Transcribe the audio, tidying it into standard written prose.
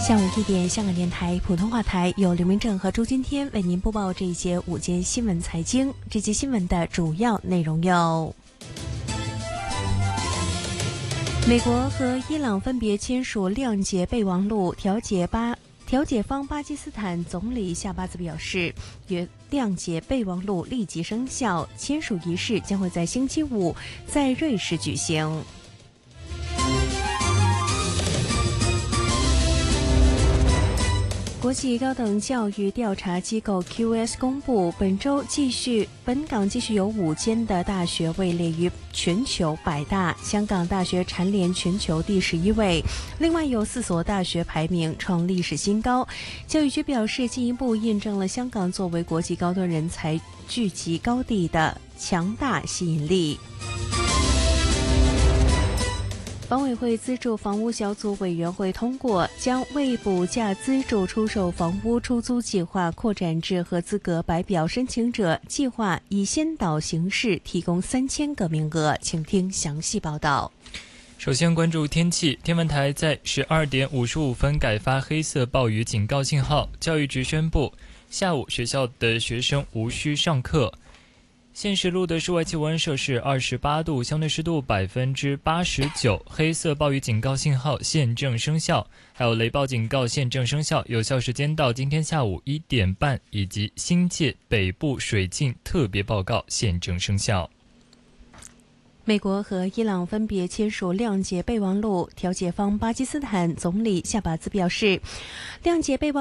下午1点，香港电台普通话台由刘明正和朱金天为您播报这一节午间新闻财经。这节新闻的主要内容有：美国和伊朗分别签署谅解备忘录，调解方巴基斯坦总理夏巴兹表示，谅解备忘录立即生效，签署仪式将会在星期五在瑞士举行。国际高等教育调查机构 QS 公布，本港继续有5间的大学位列于全球100大，香港大学蝉联全球第11位，另外有4所大学排名创历史新高。教育局表示，进一步印证了香港作为国际高端人才聚集高地的强大吸引力。房委会资助房屋小组委员会通过，将为补价资助出售房屋出租计划扩展至合资格白表申请者，计划以先导形式提供3000个名额。请听详细报道。 首先关注天气，天文台在12点55分改发黑色暴雨警告信号，教育局宣布下午学校的学生无需上课。现时录的室外气温摄氏28度，相对湿度89%，黑色暴雨警告信号现正生效，还有雷暴警告现正生效，有效时间到今天下午1点半，以及新界北部水浸特别报告现正生效。 美国和伊朗分别签署谅解备忘录，调解方巴基斯坦总理夏巴兹表示，谅解备忘